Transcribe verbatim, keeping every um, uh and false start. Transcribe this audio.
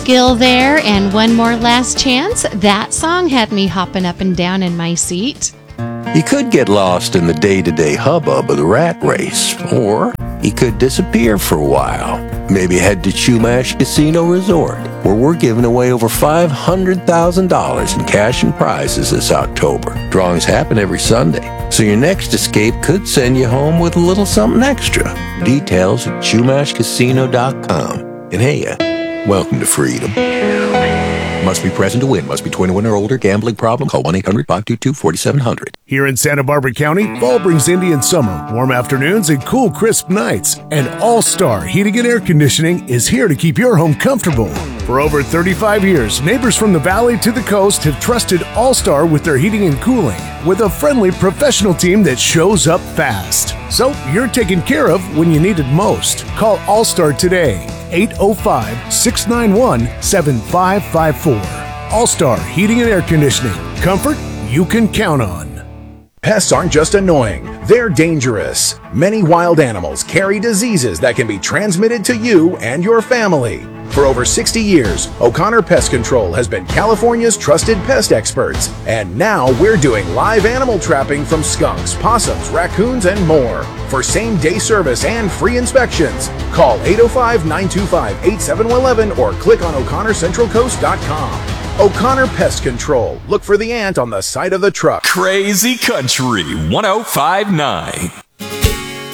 skill there, and one more last chance. That song had me hopping up and down in my seat. You could get lost in the day-to-day hubbub of the rat race, or you could disappear for a while. Maybe head to Chumash Casino Resort, where we're giving away over five hundred thousand dollars in cash and prizes this October. Drawings happen every Sunday, so your next escape could send you home with a little something extra. Details at chumash casino dot com. And hey, uh, welcome to freedom. Must be present to win. Must be twenty-one or older. Gambling problem? Call one eight hundred five two two four seven zero zero. Here in Santa Barbara County, fall brings Indian summer, warm afternoons, and cool, crisp nights. And All-Star Heating and Air Conditioning is here to keep your home comfortable. For over thirty-five years, neighbors from the valley to the coast have trusted All-Star with their heating and cooling, with a friendly professional team that shows up fast. So you're taken care of when you need it most. Call All-Star today, eight oh five, six nine one, seven five five four. All-Star Heating and Air Conditioning. Comfort you can count on. Pests aren't just annoying, they're dangerous. Many wild animals carry diseases that can be transmitted to you and your family. For over sixty years, O'Connor Pest Control has been California's trusted pest experts. And now we're doing live animal trapping from skunks, possums, raccoons, and more. For same-day service and free inspections, call eight oh five, nine two five, eight seven one one or click on O'Connor Central Coast dot com. O'Connor Pest Control. Look for the ant on the side of the truck. Crazy Country one oh five point nine.